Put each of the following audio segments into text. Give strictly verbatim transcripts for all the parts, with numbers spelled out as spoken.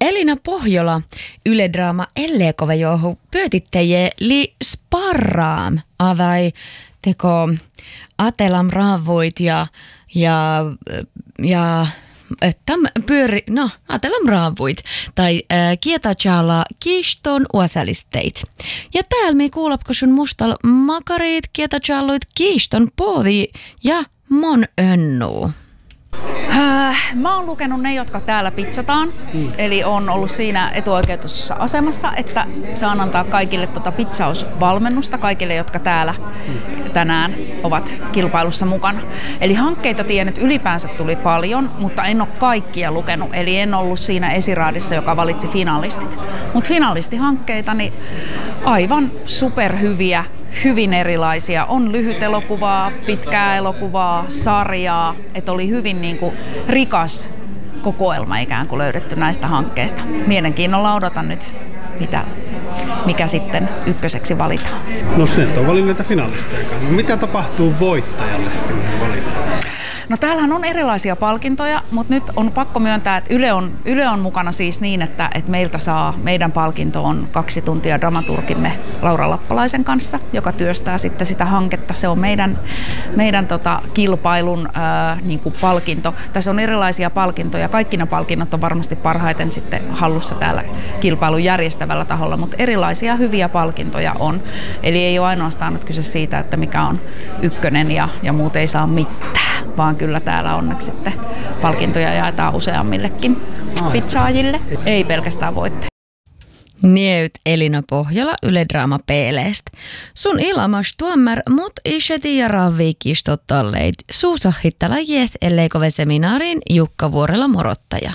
Elina Pohjola, Yle Draama Elleekove johon pyötittäjä li sparraam, avai teko atelam raavoit ja, ja, ja tam pyöri, no, atelam raavoit tai äh, kietatsala kiiston uosalisteit. Ja täällä me kuulapko sun mustal makarit kietatsaloit kiiston poodi ja mon önnuu. Mä oon lukenut ne, jotka täällä pitsataan, mm. eli on ollut siinä etuoikeutussa asemassa, että saan antaa kaikille tota pitsausvalmennusta, kaikille, jotka täällä mm. tänään ovat kilpailussa mukana. Eli hankkeita tiedän, että ylipäänsä tuli paljon, mutta en ole kaikkia lukenut, eli en ollut siinä esiraadissa, joka valitsi finalistit. Mutta finalistihankkeita, niin aivan superhyviä. Hyvin erilaisia. On lyhyt elokuvaa, pitkää elokuvaa, sarjaa. Että oli hyvin niin kuin rikas kokoelma ikään kuin löydetty näistä hankkeista. Mielenkiinnolla odotan nyt, mitä, mikä sitten ykköseksi valitaan. No se on valinneita finalisteja. No, mitä tapahtuu voittajalle sitten, kun valitaan? No täällähän on erilaisia palkintoja, mutta nyt on pakko myöntää, että Yle on, Yle on mukana siis niin, että, että meiltä saa, meidän palkinto on kaksi tuntia dramaturgimme Laura Lappalaisen kanssa, joka työstää sitten sitä hanketta. Se on meidän, meidän tota, kilpailun ää, niin kuin palkinto. Tässä on erilaisia palkintoja. Kaikki ne palkinnot on varmasti parhaiten sitten hallussa täällä kilpailun järjestävällä taholla, mutta erilaisia hyviä palkintoja on. Eli ei ole ainoastaan nyt kyse siitä, että mikä on ykkönen ja, ja muut ei saa mitään, vaan kyllä täällä onneksi sitten palkintoja jaetaan useammillekin pitsaajille, ei pelkästään voittajille. Nieut Elina Pohjola Yle Draama Peeleest. Sun ilmas tuommar mut isheti ja raviikistottaleit suusahittala jiet Elleekove seminaariin Jukka Vuorela morottaja.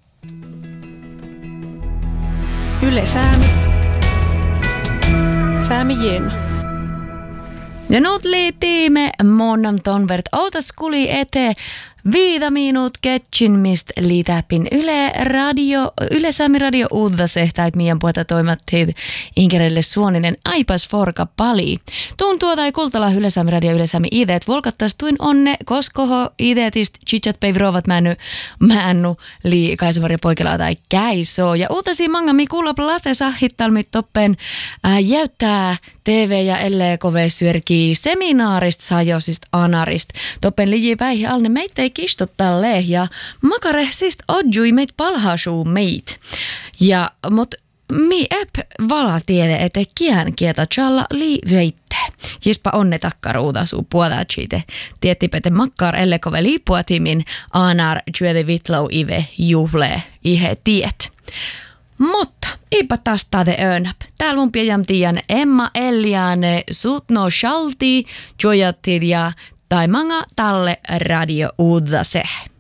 Yle Säämi. Säämi Jenna. Ja nyt liitiimme monnam tonvert outas kuli eteen viida minut ketsin mist liitäpin Yle Radio, Yle Säämi Radio uudasehtäit mien puolta toimattiin inkerelle suoninen aipas forka pali. Tuntuu tai kultala Yle Säämi Radio Yle Säämi ideet volkattastuin onne, koskoho ideetist chichat peivrovat männy männu li Kaisa-Maria Poikila tai käisoo. Ja uutasi mangami kuulap lase sahittalmit toppen ää, jäyttää T V ja Elleekove syörkii seminaarist sajosist anarist. Toppen liji päihi alne meitä ei kistottalle ja makare siis odjui meit palhaasuu meit. Ja mut mi ep vala tiede ete kiän kieta challa li veitte. Jispa onne takkaruutasuu puolachite. Tiettipete makkar Elleekove liipuatimin anar juede vitlau ive juhle ihe tiet. Mutta ipa taas tade önäp. Täällä mun pian tiiän Emma Elliane sutno shalti, jojatit ja tai manga talle radio uudase.